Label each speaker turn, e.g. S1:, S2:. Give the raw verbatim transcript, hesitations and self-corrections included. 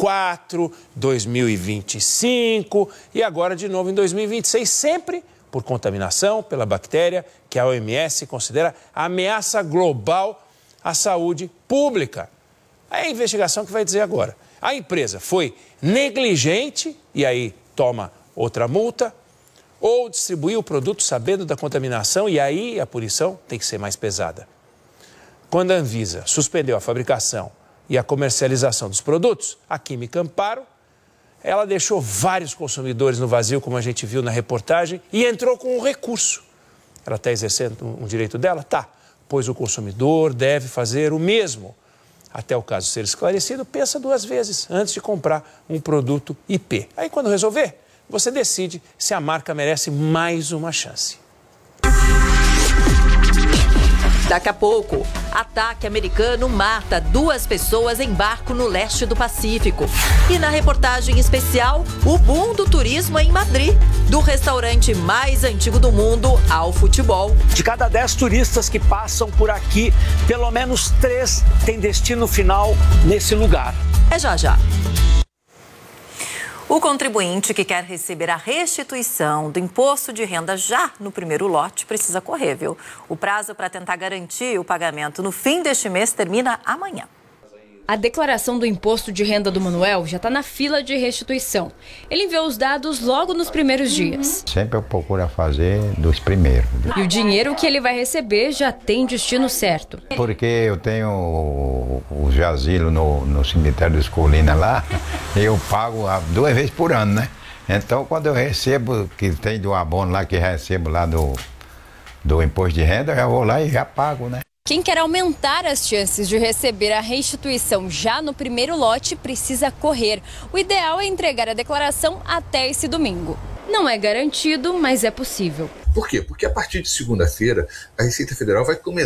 S1: quatro, dois mil e vinte e cinco e agora de novo em dois mil e vinte e seis, sempre por contaminação pela bactéria que a O M S considera ameaça global à saúde pública. É a investigação que vai dizer agora. A empresa foi negligente, e aí toma outra multa, ou distribuiu o produto sabendo da contaminação, e aí a punição tem que ser mais pesada. Quando a Anvisa suspendeu a fabricação e a comercialização dos produtos, a Química Amparo, ela deixou vários consumidores no vazio, como a gente viu na reportagem, e entrou com um recurso. Ela está exercendo um direito dela? Tá, pois o consumidor deve fazer o mesmo. Até o caso ser esclarecido, pensa duas vezes antes de comprar um produto I P. Aí, quando resolver, você decide se a marca merece mais uma chance.
S2: Daqui a pouco, ataque americano mata duas pessoas em barco no leste do Pacífico. E na reportagem especial, o boom do turismo em Madrid, do restaurante mais antigo do mundo ao futebol.
S3: De cada dez turistas que passam por aqui, pelo menos três têm destino final nesse lugar.
S2: É já já. O contribuinte que quer receber a restituição do imposto de renda já no primeiro lote precisa correr, viu? O prazo para tentar garantir o pagamento no fim deste mês termina amanhã.
S4: A declaração do imposto de renda do Manuel já está na fila de restituição. Ele enviou os dados logo nos primeiros dias.
S5: Sempre eu procuro fazer dos primeiros.
S4: E o dinheiro que ele vai receber já tem destino certo.
S5: Porque eu tenho o, o jazilo no, no cemitério dos Colinas lá, eu pago duas vezes por ano, né? Então quando eu recebo, que tem do abono lá, que recebo lá do, do imposto de renda, eu já vou lá e já pago, né?
S4: Quem quer aumentar as chances de receber a restituição já no primeiro lote precisa correr. O ideal é entregar a declaração até esse domingo. Não é garantido, mas é possível.
S6: Por quê? Porque a partir de segunda-feira, a Receita Federal vai começar